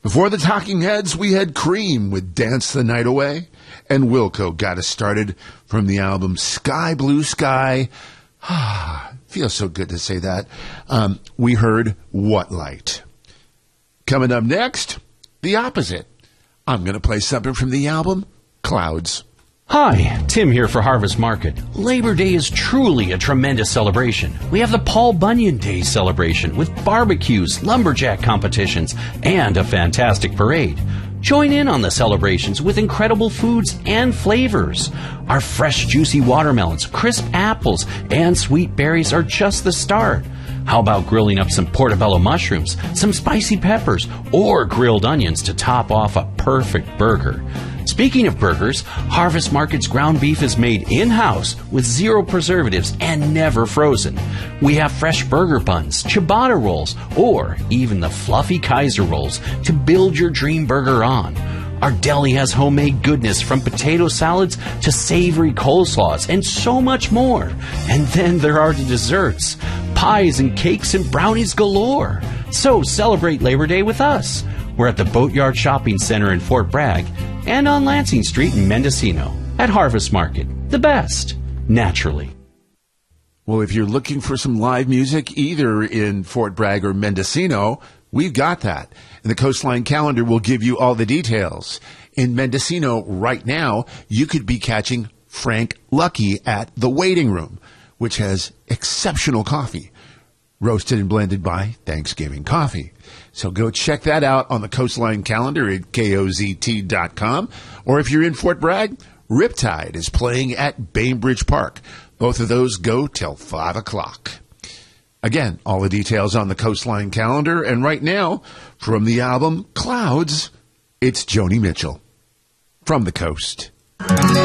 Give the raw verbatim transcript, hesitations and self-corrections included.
Before the Talking Heads, we had Cream with Dance the Night Away, and Wilco got us started from the album Sky Blue Sky. Ah, feels so good to say that. Um, we heard What Light. Coming up next, the opposite. I'm going to play something from the album Clouds. Hi, Tim here for Harvest Market. Labor Day is truly a tremendous celebration. We have the Paul Bunyan Day celebration with barbecues, lumberjack competitions, and a fantastic parade. Join in on the celebrations with incredible foods and flavors. Our fresh, juicy watermelons, crisp apples, and sweet berries are just the start. How about grilling up some portobello mushrooms, some spicy peppers, or grilled onions to top off a perfect burger? Speaking of burgers, Harvest Market's ground beef is made in-house with zero preservatives and never frozen. We have fresh burger buns, ciabatta rolls, or even the fluffy Kaiser rolls to build your dream burger on. Our deli has homemade goodness from potato salads to savory coleslaws and so much more. And then there are the desserts, pies and cakes and brownies galore. So celebrate Labor Day with us. We're at the Boatyard Shopping Center in Fort Bragg and on Lansing Street in Mendocino at Harvest Market. The best, naturally. Well, if you're looking for some live music either in Fort Bragg or Mendocino, we've got that. And the Coastline Calendar will give you all the details. In Mendocino right now, you could be catching Frank Lucky at The Waiting Room, which has exceptional coffee, roasted and blended by Thanksgiving Coffee. So go check that out on the Coastline Calendar at K O Z T dot com. Or if you're in Fort Bragg, Riptide is playing at Bainbridge Park. Both of those go till five o'clock. Again, all the details on the Coastline Calendar. And right now, from the album Clouds, it's Joni Mitchell from the coast.